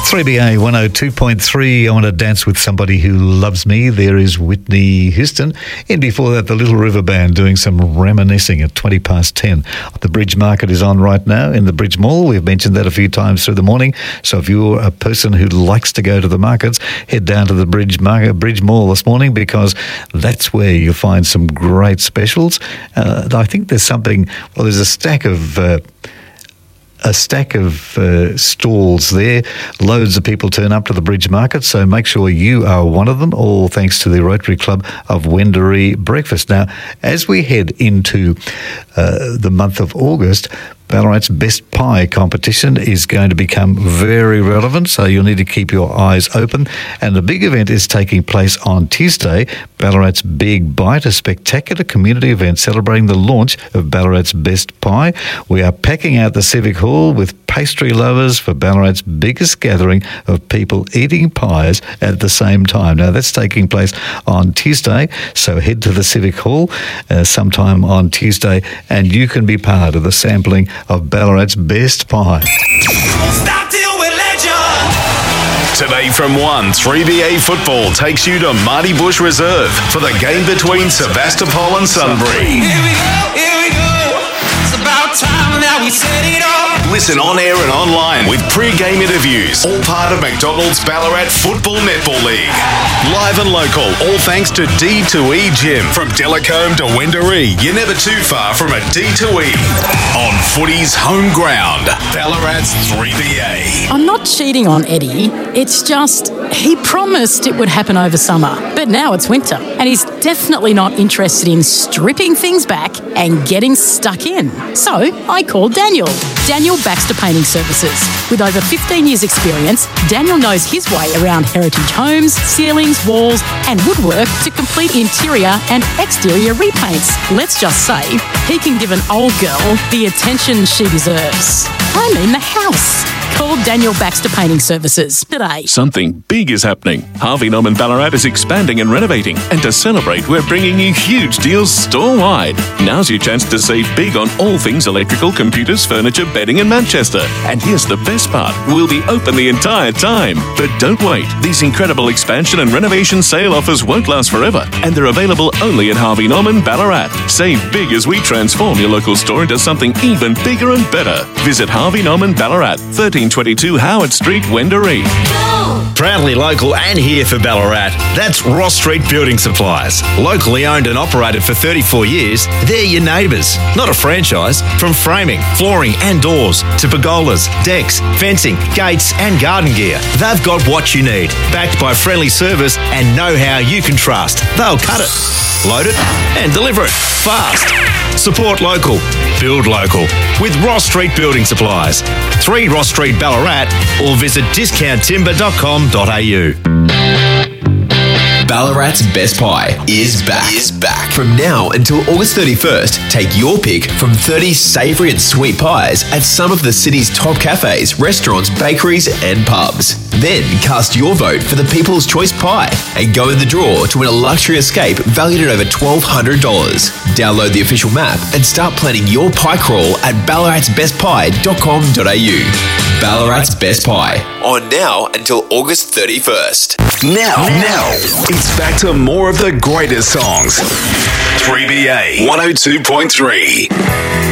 3BA 102.3. I want to dance with somebody who loves me. There is Whitney Houston. And before that, the Little River Band doing some reminiscing at 10:20. The Bridge Market is on right now in the Bridge Mall. We've mentioned that a few times through the morning. So if you're a person who likes to go to the markets, head down to the Bridge Mall this morning, because that's where you'll find some great specials. I think there's there's a stack of stalls there. Loads of people turn up to the Bridge Market, so make sure you are one of them, all thanks to the Rotary Club of Wendouree Breakfast. Now, as we head into the month of August, Ballarat's Best Pie competition is going to become very relevant, so you'll need to keep your eyes open. And the big event is taking place on Tuesday, Ballarat's Big Bite, a spectacular community event celebrating the launch of Ballarat's Best Pie. We are packing out the Civic Hall with pastry lovers for Ballarat's biggest gathering of people eating pies at the same time. Now, that's taking place on Tuesday, so head to the Civic Hall sometime on Tuesday, and you can be part of the sampling of Ballarat's Best Pie. Today from 1, 3BA Football takes you to Marty Bush Reserve for the game between Sebastopol and Sunbury. Here we go. It's about time that we set it off. Listen on air and online with pre-game interviews, all part of McDonald's Ballarat Football Netball League. Live and local, all thanks to D2E Gym. From Delacombe to Wendouree, you're never too far from a D2E. On footy's home ground, Ballarat's 3BA. I'm not cheating on Eddie. It's just he promised it would happen over summer, but now it's winter, and he's definitely not interested in stripping things back and getting stuck in. So I called Daniel Baxter Painting Services. With over 15 years' experience, Daniel knows his way around heritage homes, ceilings, walls, and woodwork to complete interior and exterior repaints. Let's just say he can give an old girl the attention she deserves. I mean the house. Call Daniel Baxter Painting Services today. Something big is happening. Harvey Norman Ballarat is expanding and renovating, and to celebrate, we're bringing you huge deals store-wide. Now's your chance to save big on all things electrical, computers, furniture, bedding in Manchester. And here's the best part. We'll be open the entire time. But don't wait. These incredible expansion and renovation sale offers won't last forever, and they're available only at Harvey Norman Ballarat. Save big as we transform your local store into something even bigger and better. Visit Harvey Norman Ballarat, 1322 Howard Street, Wendouree. Proudly local and here for Ballarat, that's Ross Street Building Supplies. Locally owned and operated for 34 years, they're your neighbours, not a franchise. From framing, flooring and doors to pergolas, decks, fencing, gates and garden gear, they've got what you need. Backed by friendly service and know-how you can trust. They'll cut it, load it and deliver it fast. Support local, build local with Ross Street Building Supplies. 3 Ross Street, Ballarat, or visit discounttimber.com.au. Ballarat's Best Pie is back. From now until August 31st, take your pick from 30 savoury and sweet pies at some of the city's top cafes, restaurants, bakeries and pubs. Then cast your vote for the People's Choice Pie and go in the draw to win a luxury escape valued at over $1,200. Download the official map and start planning your pie crawl at ballarat'sbestpie.com.au. Ballarat's Best Pie, on now until August 31st. Now, it's back to more of the greatest songs. 3BA 102.3.